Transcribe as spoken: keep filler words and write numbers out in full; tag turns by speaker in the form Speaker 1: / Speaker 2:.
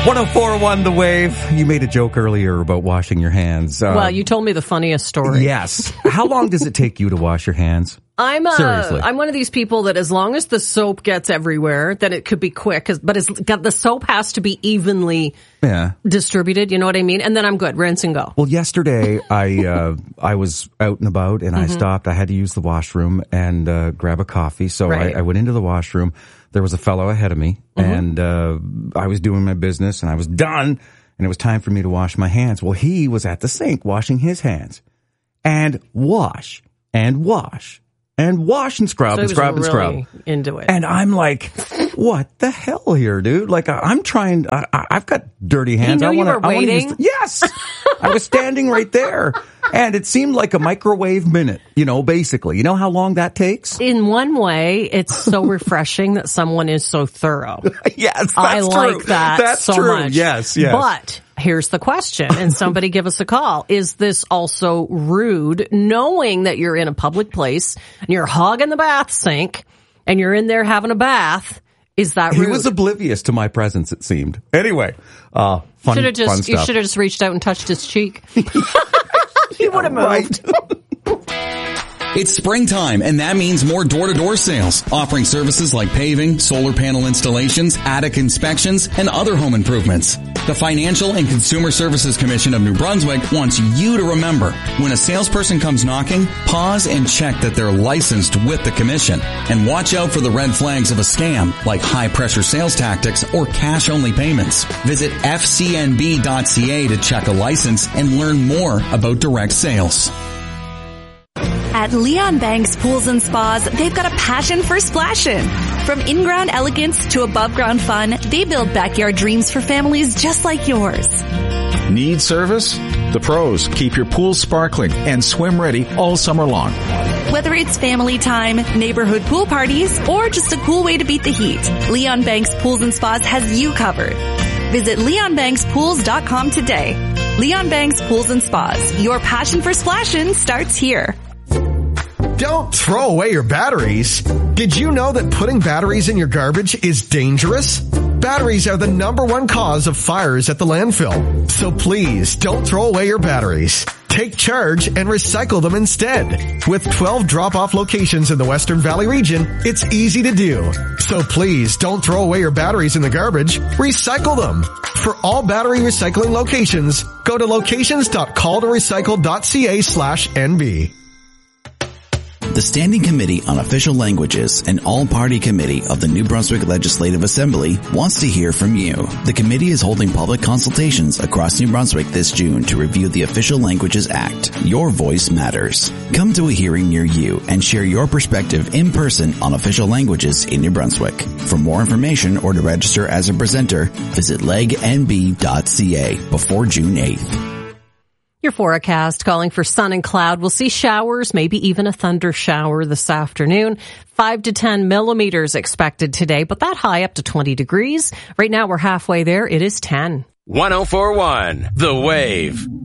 Speaker 1: one oh four point one The Wave. You made a joke earlier about washing your hands. Uh,
Speaker 2: well, you told me the funniest story.
Speaker 1: Yes. How long does it take you to wash your hands?
Speaker 2: I'm uh,
Speaker 1: Seriously.
Speaker 2: I'm one of these people that as long as the soap gets everywhere, then it could be quick. But it's got, the soap has to be evenly
Speaker 1: yeah.
Speaker 2: distributed. You know what I mean? And then I'm good. Rinse and go.
Speaker 1: Well, yesterday I uh, I was out and about and mm-hmm. I stopped. I had to use the washroom and uh, grab a coffee. So
Speaker 2: right.
Speaker 1: I, I went into the washroom. There was a fellow ahead of me, mm-hmm. and uh, I was doing my business, and I was done, and it was time for me to wash my hands. Well, he was at the sink washing his hands, and wash, and wash, and wash, and scrub,
Speaker 2: so
Speaker 1: and scrub,
Speaker 2: really
Speaker 1: and scrub.
Speaker 2: Into it.
Speaker 1: And I'm like, what the hell here, dude? Like, I'm trying, I, I've got dirty hands.
Speaker 2: He knew
Speaker 1: I wanna,
Speaker 2: you were
Speaker 1: I wanna
Speaker 2: waiting?
Speaker 1: use the, yes! I was standing right there. And it seemed like a microwave minute, you know, basically. You know how long that takes?
Speaker 2: In one way, it's so refreshing that someone is so thorough.
Speaker 1: Yes, that's
Speaker 2: I
Speaker 1: true.
Speaker 2: like that
Speaker 1: that's
Speaker 2: so
Speaker 1: true.
Speaker 2: much.
Speaker 1: Yes, yes.
Speaker 2: But here's the question, and somebody give us a call. Is this also rude, knowing that you're in a public place and you're hogging the bath sink and you're in there having a bath? Is that rude?
Speaker 1: He was oblivious to my presence, it seemed. Anyway, uh, fun,
Speaker 2: should've just,
Speaker 1: fun stuff.
Speaker 2: You should have just reached out and touched his cheek. He would have moved.
Speaker 3: It's springtime, and that means more door-to-door sales, offering services like paving, solar panel installations, attic inspections, and other home improvements. The Financial and Consumer Services Commission of New Brunswick wants you to remember, when a salesperson comes knocking, pause and check that they're licensed with the commission. And watch out for the red flags of a scam, like high-pressure sales tactics or cash-only payments. Visit f c n b dot c a to check a license and learn more about direct sales.
Speaker 4: At Leon Banks Pools and Spas, they've got a passion for splashin'. From in-ground elegance to above-ground fun, they build backyard dreams for families just like yours.
Speaker 5: Need service? The pros keep your pool sparkling and swim ready all summer long.
Speaker 4: Whether it's family time, neighborhood pool parties, or just a cool way to beat the heat, Leon Banks Pools and Spas has you covered. Visit leon banks pools dot com today. Leon Banks Pools and Spas. Your passion for splashin' starts here.
Speaker 6: Don't throw away your batteries. Did you know that putting batteries in your garbage is dangerous? Batteries are the number one cause of fires at the landfill. So please don't throw away your batteries. Take charge and recycle them instead. With twelve drop-off locations in the Western Valley region, it's easy to do. So please don't throw away your batteries in the garbage. Recycle them. For all battery recycling locations, go to locations dot call to recycle dot c a slash n b.
Speaker 3: The Standing Committee on Official Languages and All-Party Committee of the New Brunswick Legislative Assembly wants to hear from you. The committee is holding public consultations across New Brunswick this June to review the Official Languages Act. Your voice matters. Come to a hearing near you and share your perspective in person on official languages in New Brunswick. For more information or to register as a presenter, visit leg n b dot c a before June eighth.
Speaker 2: Your forecast calling for sun and cloud. We'll see showers, maybe even a thunder shower this afternoon. Five to ten millimeters expected today, but that high up to twenty degrees. Right now we're halfway there. It is ten.
Speaker 7: one oh four point one The Wave.